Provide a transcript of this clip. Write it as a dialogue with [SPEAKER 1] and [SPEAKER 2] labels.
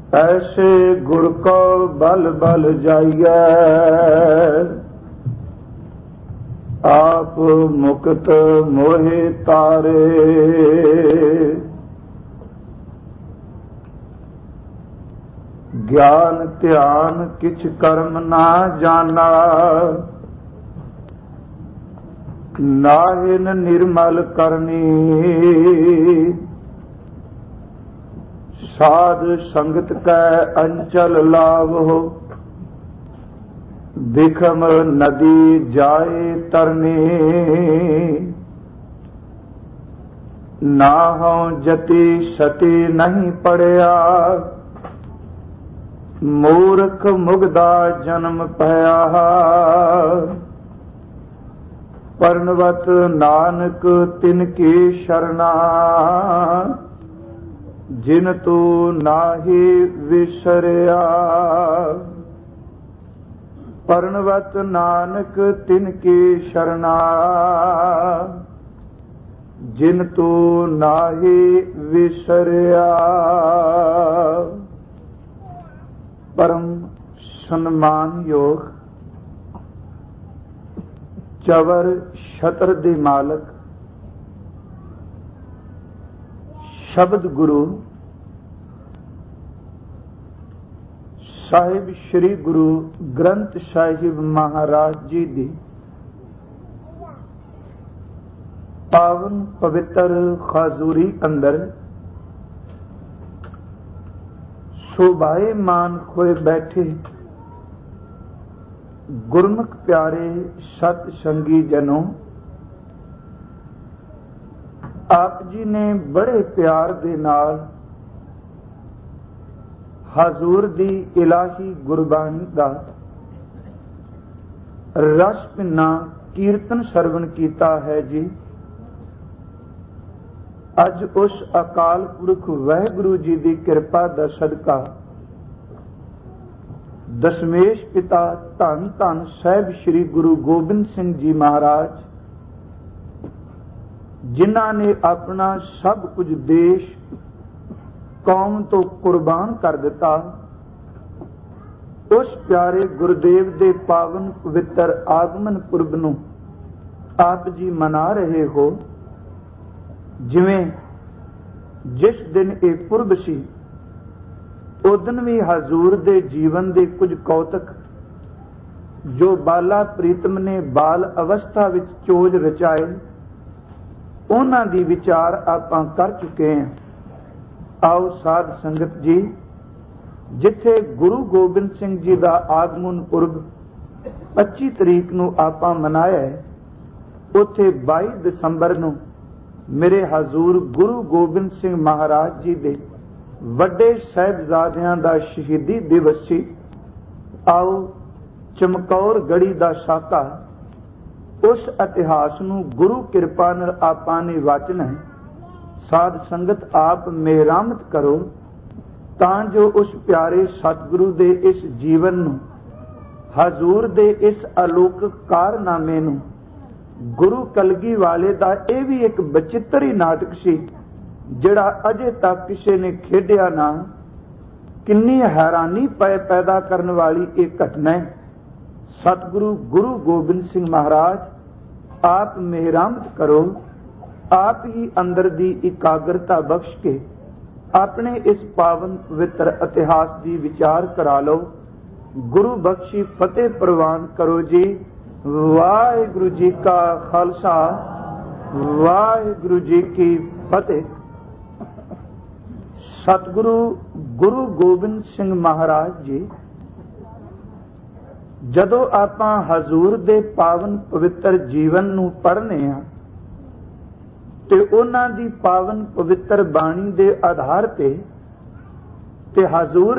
[SPEAKER 1] ऐसे गुर को बल बल जाइए, आप मुक्त मोहे तारे। ज्ञान ध्यान किछ कर्म ना जाना, नाहिन निर्मल करनी। साध संगत कै अंचल लावो, बिखम नदी जाए तरनी। नाहु जति सती नहीं पड़या, मूर्ख मुगदा जन्म पया। परनवत नानक तिनकी शरणा, जिन तू नाहि विसरिया। परनवत नानक तिनकी शरणा, जिन तू नाहि विसरिया। परम सन्मान योग चवर छत्र दे मालक शब्द गुरु साहिब श्री गुरु ग्रंथ साहिब महाराज जी दी पावन पवित्र खाजूरी अंदर शोभाए मान खोए बैठे गुरमुख प्यारे सत संगी जनों, आप जी ने बड़े प्यार दे नाल हजूर दी इलाही गुरबाणी दा रस पिन्ना कीर्तन सरवण कीता है जी। अज उस अकाल पुरख वाहिगुरु जी दी कृपा दा सदका दशमेश पिता धन धन साहिब श्री गुरु गोबिंद सिंह जी महाराज, जिन्हां ने अपना सब कुछ देश कौम तो कुर्बान कर दिता, उस प्यारे गुरुदेव दे पावन पवित्र आगमन पुरब नूं आप जी मना रहे हो। जिवें जिस दिन ये पुरब सी उदन भी हजूर दे जीवन दे कुछ कौतक जो बाला प्रीतम ने बाल अवस्था विच चोज रचाए, उन्हां दी विचार आपां कर चुके हैं। आओ साध संगत जी, जिथे गुरु गोबिंद सिंह जी दा आगमन पुरब 25 तरीक नूं आपां मनाया है, उथे 22 दसंबर नूं मेरे हजूर गुरु गोबिंद सिंह महाराज जी दे वड्डे साहिबजादियां दा शहीदी दिवस सी। आओ चमकौर गढ़ी दा साका उस इतिहास नूं गुरु कृपा नाल आपां ने वाचना है। साध संगत आप मेहरामत करो तां जो उस प्यारे सतगुरु दे इस जीवन नूं, हजूर दे इस अलौकिक कारनामे नूं, गुरु कलगी वाले दा यह भी एक बचित्र ही नाटक सी जिहड़ा अजे तक किसी ने खेडिया ना। किन्नी हैरानी पैदा करने वाली एक घटना है। सतगुरु गुरु गोबिंद सिंह महाराज आप मेहरामत करो, आप ही अंदर दी एकाग्रता बख्श के अपने इस पावन पवित्र इतिहास की विचार करा लो। गुरु बख्शी फतेह प्रवान करो जी। वाहिगुरु जी का खालसा, वाहिगुरु जी की फतेह। सतगुरु गुरु गोबिंद सिंह महाराज जी जदों आपां हजूर दे पावन पवित्र जीवन नूं पढ़ने आ ते उन्हां दी पावन पवित्र बाणी दे आधार ते हजूर